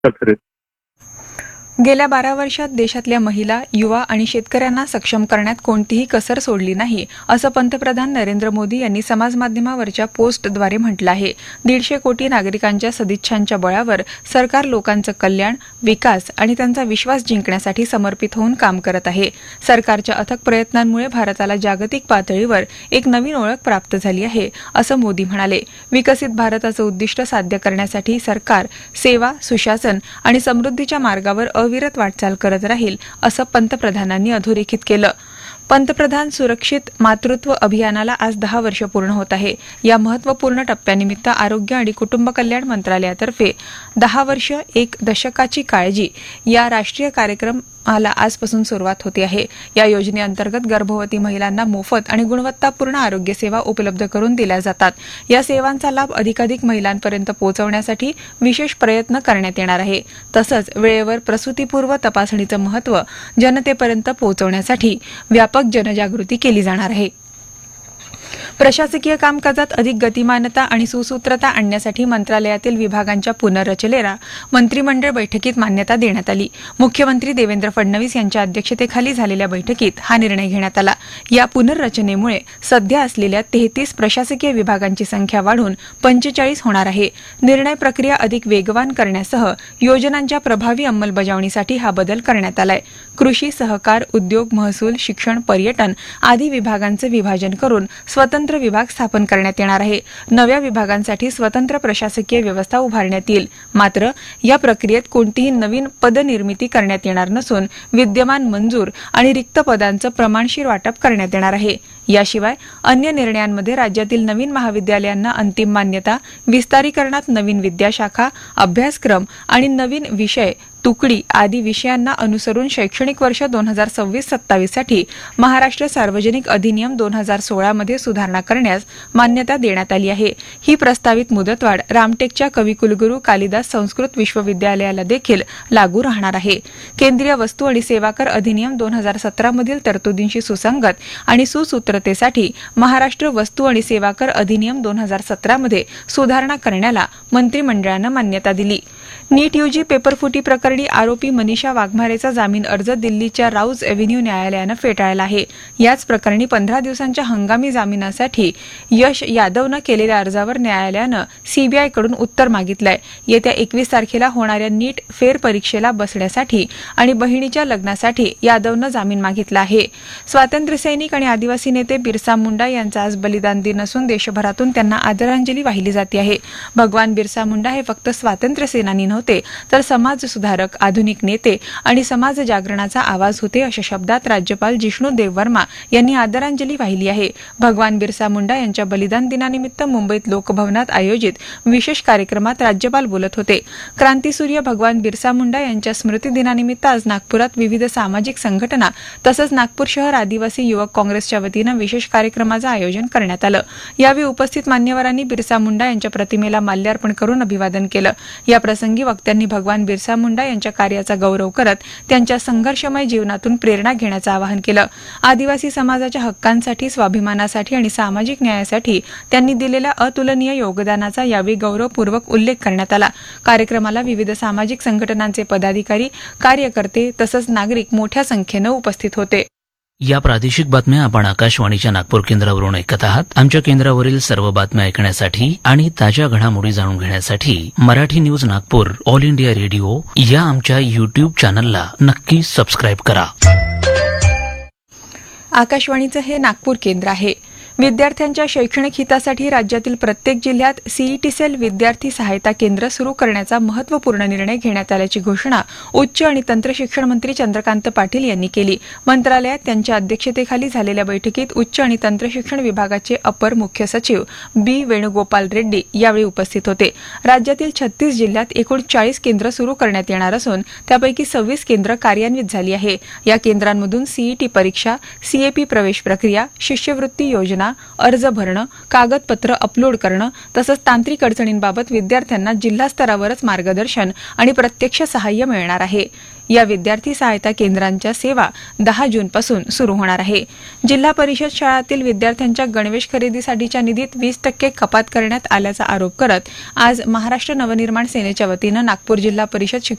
खरेदी. गेल्या 12 वर्षात देशातल्या महिला, युवा आणि शेतकऱ्यांना सक्षम करण्यात कोणतीही कसर सोडली नाही, असं पंतप्रधान नरेंद्र मोदी यांनी समाजमाध्यमावरच्या पोस्टद्वारे म्हटलं आहे. 150 कोटी नागरिकांच्या सदिच्छांच्या बळावर सरकार लोकांचं कल्याण, विकास आणि त्यांचा विश्वास जिंकण्यासाठी समर्पित होऊन काम करत आहे. सरकारच्या अथक प्रयत्नांमुळे भारताला जागतिक पातळीवर एक नवीन ओळख प्राप्त झाली आहे, असं मोदी म्हणाले. विकसित भारताचं उद्दिष्ट साध्य करण्यासाठी सरकार सेवा, सुशासन आणि समृद्धीच्या मार्गावर अविरत वाटचाल करत राहील, असं पंतप्रधानांनी अधोरेखित केलं. पंतप्रधान सुरक्षित मातृत्व अभियानाला आज 10 वर्ष पूर्ण होत आहे. या महत्वपूर्ण टप्प्यानिमित्त आरोग्य आणि कुटुंब कल्याण मंत्रालयातर्फे 10 वर्ष एक दशकाची काळजी या राष्ट्रीय कार्यक्रमाला आजपासून सुरुवात होते आहे. या योजनेअंतर्गत गर्भवती महिलांना मोफत आणि गुणवत्तापूर्ण आरोग्य सेवा उपलब्ध करून दिल्या जातात. या सेवांचा लाभ अधिकाधिक महिलांपर्यंत पोहोचवण्यासाठी विशेष प्रयत्न करण्यात येणार आहे. तसंच वेळेवर प्रसूतीपूर्व तपासणीचं महत्त्व जनतेपर्यंत पोहोचवण्यासाठी व्यापक जनजागृती केली जाणार आहे. प्रशासकीय कामकाजात अधिक गतिमानता आणि सुसूत्रता आणण्यासाठी मंत्रालयातील विभागांच्या पुनर्रचनेला मंत्रिमंडळ बैठकीत मान्यता देण्यात आली. मुख्यमंत्री देवेंद्र फडणवीस यांच्या अध्यक्षतेखाली झालेल्या बैठकीत हा निर्णय घेण्यात आला. या पुनर्रचनेमुळे सध्या असलेल्या 33 प्रशासकीय विभागांची संख्या वाढून 45 होणार आहे. निर्णय प्रक्रिया अधिक वेगवान करण्यासह योजनांच्या प्रभावी अंमलबजावणीसाठी हा बदल करण्यात आलाय. कृषी, सहकार, उद्योग, महसूल, शिक्षण, पर्यटन आदी विभागांचं विभाजन करून स्वतंत्र विभाग स्थापन करण्यात येणार आहे. नव्या विभागांसाठी स्वतंत्र प्रशासकीय व्यवस्था उभारण्यात येईल. मात्र या प्रक्रियेत कोणतीही नवीन पदनिर्मिती करण्यात येणार नसून विद्यमान मंजूर आणि रिक्त पदांचं प्रमाणशीर वाटप करण्यात येणार आहे. याशिवाय अन्य निर्णयांमध्ये राज्यातील नवीन महाविद्यालयांना अंतिम मान्यता, विस्तारीकरणात नवीन विद्याशाखा, अभ्यासक्रम आणि नवीन विषय तुकडी आदी विषयांना अनुसरून शैक्षणिक वर्ष 2026-27 साठी महाराष्ट्र सार्वजनिक अधिनियम 2016 मध्ये सुधारणा करण्यास मान्यता देण्यात आली आहे. ही प्रस्तावित मुदतवाढ रामटेकच्या कविकुलगुरू कालिदास संस्कृत विश्वविद्यालयाला देखील लागू राहणार आहे. केंद्रीय वस्तू आणि सेवा कर अधिनियम 2017 मधील तरतुदींशी सुसंगत आणि सुसूत्रतेसाठी महाराष्ट्र वस्तू आणि सेवा कर अधिनियम 2017 मध्ये सुधारणा करण्याला मंत्रिमंडळानं मान्यता दिली. नीट यूजी पेपरफुटी प्रकरणी आरोपी मनीषा वाघमारेचा जामीन अर्ज दिल्लीच्या राऊज एव्हेन्यू न्यायालयानं फेटाळला आहे. याच प्रकरणी 15 दिवसांच्या हंगामी जामिनासाठी यश यादवनं केलेल्या अर्जावर न्यायालयानं सीबीआयकडून उत्तर मागितलंय. येत्या 21 तारखेला होणाऱ्या नीट फेरपरीक्षेला बसण्यासाठी आणि बहिणीच्या लग्नासाठी यादवनं जामीन मागितला आहे. स्वातंत्र्यसैनिक आणि आदिवासी नेते बिरसा मुंडा यांचा आज बलिदान दिन असून देशभरातून त्यांना आदरांजली वाहिली जाते आहे. भगवान बिरसा मुंडा हे फक्त स्वातंत्र्य सेनानी नव्हते, तर समाज सुधारक, आधुनिक नेते आणि समाज जागरणाचा आवाज होते, अशा शब्दात राज्यपाल जिष्णू देववर्मा यांनी आदरांजली वाहिली आहे. भगवान बिरसा मुंडा यांच्या बलिदान दिनानिमित्त मुंबईत लोकभवनात आयोजित विशेष कार्यक्रमात राज्यपाल बोलत होते. क्रांतीसूर्य भगवान बिरसा मुंडा यांच्या स्मृती दिनानिमित्त आज नागपुरात विविध सामाजिक संघटना तसंच नागपूर शहर आदिवासी युवक काँग्रेसच्या वतीनं विशेष कार्यक्रमाचं आयोजन करण्यात आलं. यावेळी उपस्थित मान्यवरांनी बिरसा मुंडा यांच्या प्रतिमेला माल्यार्पण करून अभिवादन केलं. या प्रसंगी वक्त्यांनी भगवान बिरसा मुंडा यांच्या कार्याचा गौरव करत त्यांच्या संघर्षमय जीवनातून प्रेरणा घेण्याचं आवाहन केलं. आदिवासी समाजाच्या हक्कांसाठी, स्वाभिमानासाठी आणि सामाजिक न्यायासाठी त्यांनी दिलेल्या अतुलनीय योगदानाचा यावेळी गौरवपूर्वक उल्लेख करण्यात आला. कार्यक्रमाला विविध सामाजिक संघटनांचे पदाधिकारी, कार्यकर्ते तसंच नागरिक मोठ्या संख्येनं उपस्थित होते. या प्रादेशिक बातम्या आपण आकाशवाणीच्या नागपूर केंद्रावरून ऐकत आहात. आमच्या केंद्रावरील सर्व बातम्या ऐकण्यासाठी आणि ताज्या घडामोडी जाणून घेण्यासाठी Marathi news Nagpur all India radio या आमच्या युट्यूब चॅनलला नक्की सबस्क्राईब करा. आकाशवाणीचं हे नागपूर केंद्र आहे. विद्यार्थ्यांच्या शैक्षणिक हितासाठी राज्यातील प्रत्येक जिल्ह्यात सीईटी सेल विद्यार्थी सहायता केंद्र सुरू करण्याचा महत्वपूर्ण निर्णय घेण्यात आल्याची घोषणा उच्च आणि तंत्रशिक्षण मंत्री चंद्रकांत पाटील यांनी केली. मंत्रालयात त्यांच्या अध्यक्षतेखाली झालेल्या बैठकीत उच्च आणि तंत्रशिक्षण विभागाचे अपर मुख्य सचिव बी वेणुगोपाल रेड्डी यावेळी उपस्थित होते. राज्यातील 36 जिल्ह्यात एकूण 40 केंद्र सुरू करण्यात येणार असून त्यापैकी 26 केंद्र कार्यान्वित झाली आहे. या केंद्रांमधून सीईटी परीक्षा, सीएपी प्रवेश प्रक्रिया, शिष्यवृत्ती योजना सूचना अर्ज भरणं कागदपत्र अपलोड करणं तसंच तांत्रिक अडचणींबाबत विद्यार्थ्यांना जिल्हा स्तरावरच मार्गदर्शन आणि प्रत्यक्ष सहाय्य मिळणार आहे. या विद्यार्थी सहायता केंद्रांच्या सेवा 10 जूनपासून सुरू होणार आहे. जिल्हा परिषद शाळांतील विद्यार्थ्यांच्या गणवेश खरेदीसाठीच्या निधीत 20% कपात करण्यात आल्याचा आरोप करत आज महाराष्ट्र नवनिर्माण सेनेच्या वतीनं नागपूर जिल्हा परिषद